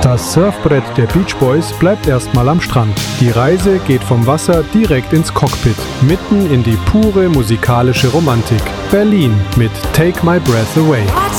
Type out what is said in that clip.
Das Surfbrett der Beach Boys bleibt erstmal am Strand. Die Reise geht vom Wasser direkt ins Cockpit, mitten in die pure musikalische Romantik. Berlin mit Take My Breath Away.